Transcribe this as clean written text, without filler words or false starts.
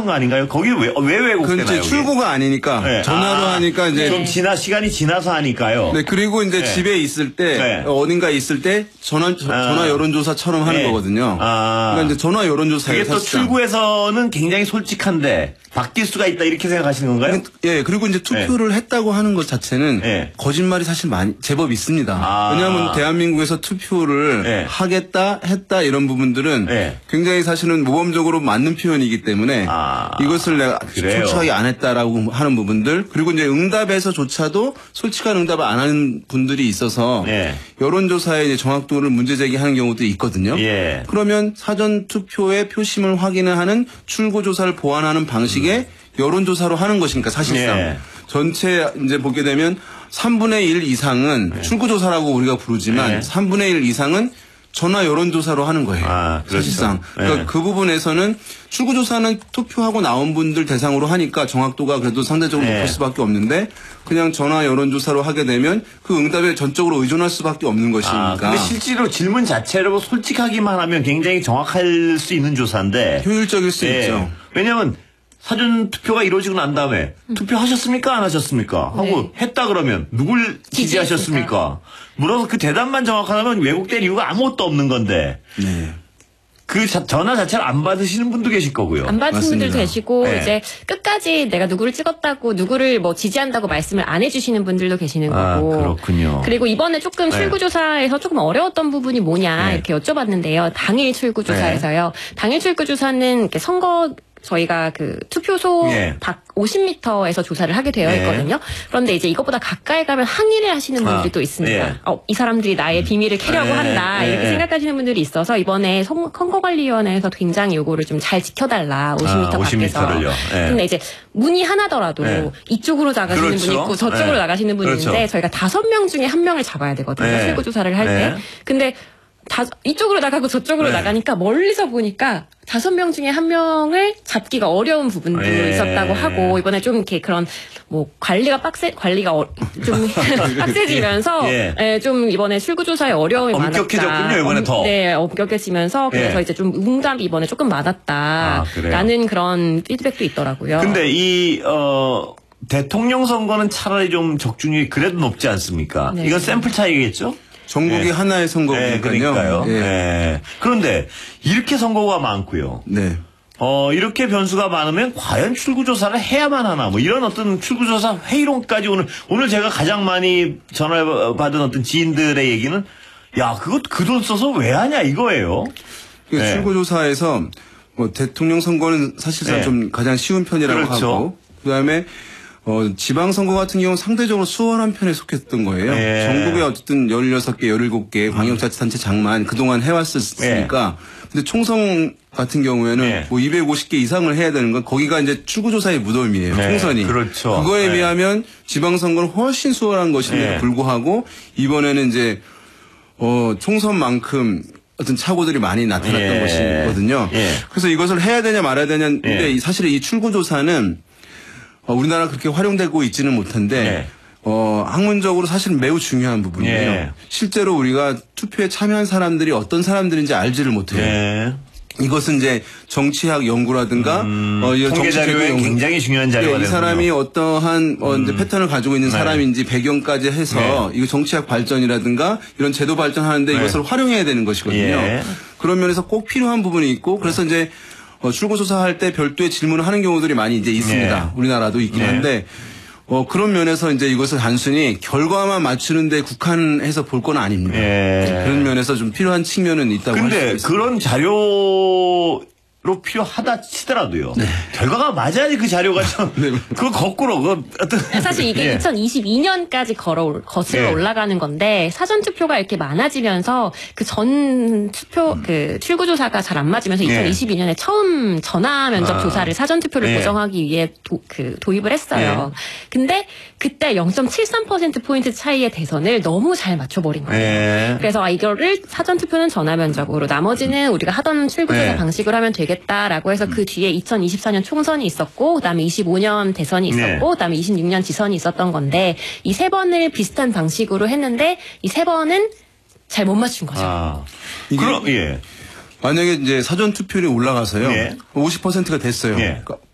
하는 거 아닌가요? 거기 왜 왜곡되나요? 그건 이제 출구가 아니니까 네. 전화로 하니까 이제 좀 시간이 지나서 하니까요. 네, 그리고 이제 네. 집에 있을 때 네. 어딘가 있을 때 전화 여론조사처럼 하는 네. 거거든요. 그러니까 이제 전화 여론조사예요. 그게 또 출구에서는 굉장히 솔직한데 바뀔 수가 있다 이렇게 생각하시는 건가요? 예, 그리고 이제 투표를 했다고 하는 것 자체는 거짓말이 사실 제법 있습니다. 왜냐하면 대한민국에서 투표를 하겠다, 했다 이런 부분들은 굉장히 사실은 모범적으로 맞는 표현이기 때문에 이것을 내가 솔직하게 안 했다라고 하는 부분들, 그리고 이제 응답에서조차도 솔직한 응답을 안 하는 분들이 있어서 여론조사의 이제 정확도를 문제 제기하는 경우도 있거든요. 그러면 사전 투표의 표심을 확인을 하는 출구조사를 보완하는 방식의 여론조사로 하는 것이니까 사실상 전체 이제 보게 되면 3분의 1 이상은 출구조사라고 우리가 부르지만 3분의 1 이상은 전화 여론조사로 하는 거예요. 그렇죠. 사실상. 그러니까 그 부분에서는 출구조사는 투표하고 나온 분들 대상으로 하니까 정확도가 그래도 상대적으로 높을 수밖에 없는데 그냥 전화 여론조사로 하게 되면 그 응답에 전적으로 의존할 수밖에 없는 것이니까. 근데 실제로 질문 자체로 솔직하기만 하면 굉장히 정확할 수 있는 조사인데. 효율적일 수 있죠. 왜냐하면 사전 투표가 이루어지고 난 다음에 투표하셨습니까? 안 하셨습니까? 하고 했다 그러면 누굴 지지하셨습니까? 물어서 그 대답만 정확하다면 왜곡될 이유가 아무것도 없는 건데. 그 전화 자체를 안 받으시는 분도 계실 거고요. 안 받으시는 분들도 계시고 이제 끝까지 내가 누구를 찍었다고 누구를 뭐 지지한다고 말씀을 안 해주시는 분들도 계시는 거고. 그렇군요. 그리고 이번에 조금 출구조사에서 조금 어려웠던 부분이 뭐냐 이렇게 여쭤봤는데요. 당일 출구조사에서요. 당일 출구조사는 이렇게 선거 저희가 그 투표소 밖 50m에서 조사를 하게 되어 있거든요. 그런데 이제 이것보다 가까이 가면 항의를 하시는 분들이 또 있습니다. 이 사람들이 나의 비밀을 캐려고 한다. 이렇게 생각하시는 분들이 있어서 이번에 선거관리위원회에서 굉장히 요거를 좀 잘 지켜달라. 50m 밖에서. 근데 이제 문이 하나더라도 이쪽으로 나가시는 분이 있고 저쪽으로 나가시는 분이 있는데 저희가 5명 중에 1명을 잡아야 되거든요. 출구조사를 할 때. 근데 이쪽으로 나가고 저쪽으로 나가니까 멀리서 보니까 5명 중에 1명을 잡기가 어려운 부분도 있었다고 하고 이번에 좀 이렇게 그런 뭐 관리가 좀 빡세지면서 좀 이번에 출구조사에 어려움이 많았다. 엄격해졌군요 이번에 더. 네, 엄격해지면서 그래서 이제 좀 응답이 이번에 조금 많았다라는 그런 피드백도 있더라고요. 근데 이 대통령 선거는 차라리 좀 적중률이 그래도 높지 않습니까? 이건 샘플 차이겠죠? 전국이 하나의 선거니까요. 그러니까요. 그런데 이렇게 선거가 많고요. 이렇게 변수가 많으면 과연 출구조사를 해야만 하나 뭐 이런 어떤 출구조사 회의론까지 오늘 제가 가장 많이 전화 받은 어떤 지인들의 얘기는 야 그것 그 돈 써서 왜 하냐 이거예요. 출구조사에서 뭐 대통령 선거는 사실상 좀 가장 쉬운 편이라고 하고 그다음에 지방선거 같은 경우는 상대적으로 수월한 편에 속했던 거예요. 전국에 어쨌든 16개, 17개 광역자치단체 장만 그동안 해왔었으니까. 근데 총선 같은 경우에는 뭐 250개 이상을 해야 되는 건 거기가 이제 출구조사의 무덤이에요. 총선이. 그렇죠. 그거에 비하면 지방선거는 훨씬 수월한 것임에도 불구하고 이번에는 이제 총선만큼 어떤 착오들이 많이 나타났던 것이거든요. 그래서 이것을 해야 되냐 말아야 되냐인데 사실 이 출구조사는 우리나라 그렇게 활용되고 있지는 못한데 학문적으로 사실은 매우 중요한 부분이에요. 실제로 우리가 투표에 참여한 사람들이 어떤 사람들인지 알지를 못해요. 이것은 이제 정치학 연구라든가 통계 자료에 굉장히 중요한 자료가 이 사람이 어떠한 이제 패턴을 가지고 있는 사람인지 배경까지 해서 이거 정치학 발전이라든가 이런 제도 발전하는데 이것을 활용해야 되는 것이거든요. 그런 면에서 꼭 필요한 부분이 있고 그래서 이제 출구조사할 때 별도의 질문을 하는 경우들이 많이 이제 있습니다. 우리나라도 있긴 한데, 그런 면에서 이제 이것을 단순히 결과만 맞추는데 국한해서 볼 건 아닙니다. 그런 면에서 좀 필요한 측면은 있다고 할 수 있습니다. 근데 그런 자료로 필요하다 치더라도요. 결과가 맞아야지 그 자료가 좀, 그거 거꾸로, 사실 이게 2022년까지 거슬러 올라가는 건데, 사전투표가 이렇게 많아지면서, 출구조사가 잘 안 맞으면서 2022년에 처음 전화면접 조사를 사전투표를 보정하기 위해 도입을 했어요. 근데 그때 0.73%포인트 차이의 대선을 너무 잘 맞춰버린 거예요. 그래서 이거를 사전투표는 전화면접으로, 나머지는 우리가 하던 출구조사 방식으로 하면 되겠다라고 해서 그 뒤에 2024년 총선이 있었고, 그 다음에 25년 대선이 있었고, 그 다음에 26년 지선이 있었던 건데, 이 3번을 비슷한 방식으로 했는데, 이 3번은 잘 못 맞춘 거죠. 만약에 이제 사전투표율이 올라가서요. 50%가 됐어요. 그러니까